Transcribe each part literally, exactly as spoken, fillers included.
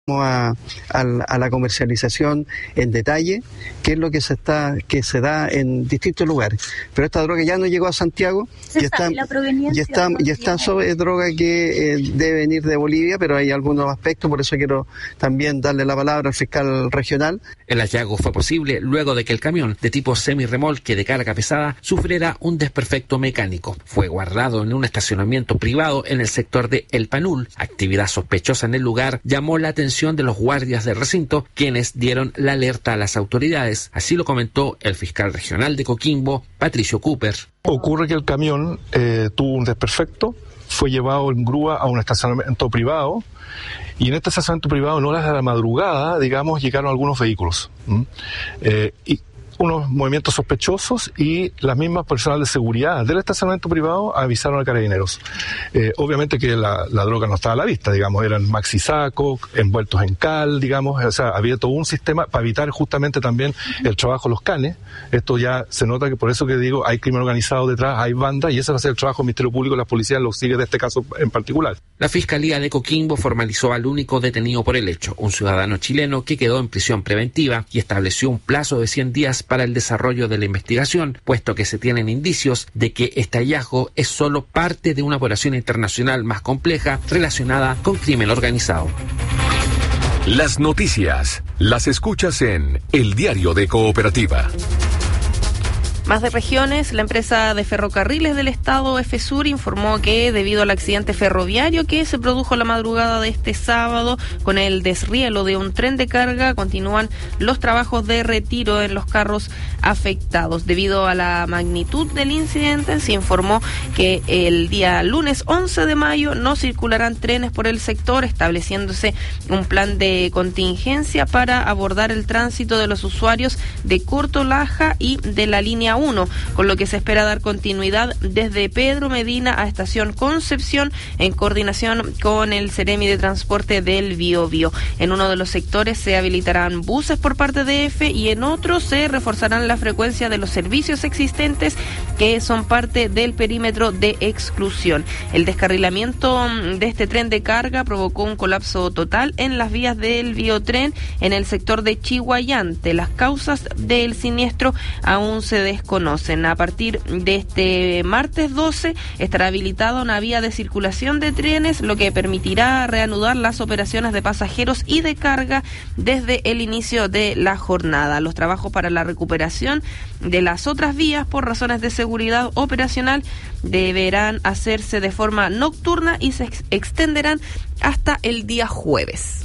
A, a, a la comercialización en detalle, que es lo que se está que se da en distintos lugares. Pero esta droga ya no llegó a Santiago y está, y está, y está sobre droga que eh, debe venir de Bolivia, pero hay algunos aspectos, por eso quiero también darle la palabra al fiscal regional. El hallazgo fue posible luego de que el camión de tipo semirremolque de carga pesada sufriera un desperfecto mecánico. Fue guardado en un estacionamiento privado en el sector de El Panul. Actividad sospechosa en el lugar llamó la atención de los guardias del recinto, quienes dieron la alerta a las autoridades. Así lo comentó el fiscal regional de Coquimbo, Patricio Cooper. Ocurre que el camión eh, tuvo un desperfecto, fue llevado en grúa a un estacionamiento privado, y en este estacionamiento privado, en horas de la madrugada, digamos, llegaron algunos vehículos. ¿Mm? Eh, y unos movimientos sospechosos, y las mismas personal de seguridad del estacionamiento privado avisaron a carabineros. Eh, obviamente que la, la droga no estaba a la vista, digamos, eran maxi sacos, envueltos en cal, digamos, o sea, había todo un sistema para evitar justamente también el trabajo de los canes. Esto ya se nota, que por eso que digo, hay crimen organizado detrás, hay bandas, y ese va a ser el trabajo del Ministerio Público, la policía lo sigue de este caso en particular. La Fiscalía de Coquimbo formalizó al único detenido por el hecho, un ciudadano chileno que quedó en prisión preventiva, y estableció un plazo de cien días para el desarrollo de la investigación, puesto que se tienen indicios de que este hallazgo es solo parte de una operación internacional más compleja relacionada con crimen organizado. Las noticias las escuchas en El Diario de Cooperativa. Más de regiones, la empresa de ferrocarriles del estado EFESUR informó que debido al accidente ferroviario que se produjo la madrugada de este sábado con el desrielo de un tren de carga, continúan los trabajos de retiro en los carros afectados. Debido a la magnitud del incidente, se informó que el día lunes once de mayo no circularán trenes por el sector, estableciéndose un plan de contingencia para abordar el tránsito de los usuarios de Corto Laja y de la línea uno, con lo que se espera dar continuidad desde Pedro Medina a Estación Concepción en coordinación con el Ceremi de Transporte del Biobío. En uno de los sectores se habilitarán buses por parte de E F E y en otros se reforzarán la frecuencia de los servicios existentes que son parte del perímetro de exclusión. El descarrilamiento de este tren de carga provocó un colapso total en las vías del Biotren en el sector de Chihuayante. Las causas del siniestro aún se desconocen. Conocen. A partir de este martes doce estará habilitada una vía de circulación de trenes, lo que permitirá reanudar las operaciones de pasajeros y de carga desde el inicio de la jornada. Los trabajos para la recuperación de las otras vías por razones de seguridad operacional deberán hacerse de forma nocturna y se ex- extenderán hasta el día jueves.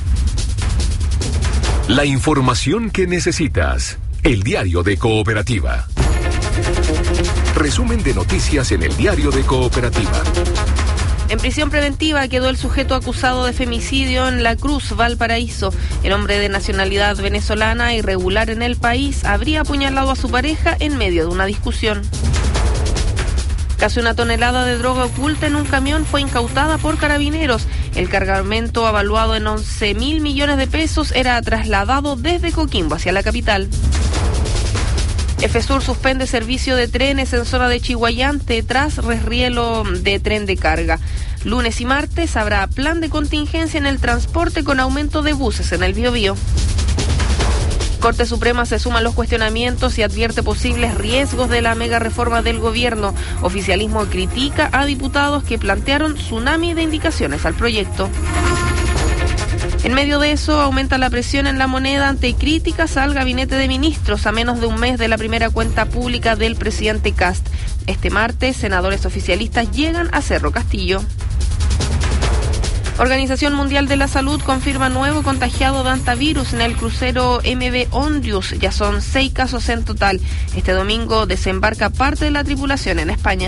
La información que necesitas. El Diario de Cooperativa. Resumen de noticias en El Diario de Cooperativa. En prisión preventiva quedó el sujeto acusado de femicidio en La Cruz, Valparaíso. El hombre de nacionalidad venezolana, irregular en el país, habría apuñalado a su pareja en medio de una discusión. Casi una tonelada de droga oculta en un camión fue incautada por carabineros. El cargamento, avaluado en once mil millones de pesos, era trasladado desde Coquimbo hacia la capital. EFESUR suspende servicio de trenes en zona de Chihuayante tras resrielo de tren de carga. Lunes y martes habrá plan de contingencia en el transporte con aumento de buses en el Biobío. Corte Suprema se suma a los cuestionamientos y advierte posibles riesgos de la mega reforma del gobierno. Oficialismo critica a diputados que plantearon tsunami de indicaciones al proyecto. En medio de eso, aumenta la presión en la moneda ante críticas al gabinete de ministros a menos de un mes de la primera cuenta pública del presidente Kast. Este martes, senadores oficialistas llegan a Cerro Castillo. Organización Mundial de la Salud confirma nuevo contagiado de hantavirus en el crucero M V Ondius. Ya son seis casos en total. Este domingo desembarca parte de la tripulación en España.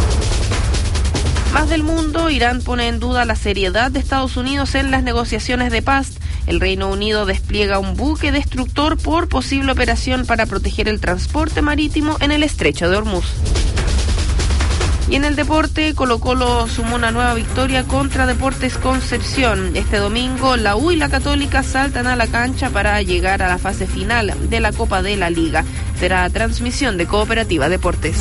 Más del mundo, Irán pone en duda la seriedad de Estados Unidos en las negociaciones de paz. El Reino Unido despliega un buque destructor por posible operación para proteger el transporte marítimo en el estrecho de Hormuz. Y en el deporte, Colo-Colo sumó una nueva victoria contra Deportes Concepción. Este domingo, la U y la Católica saltan a la cancha para llegar a la fase final de la Copa de la Liga. Será transmisión de Cooperativa Deportes.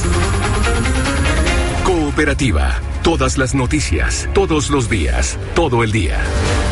Cooperativa. Todas las noticias, todos los días, todo el día.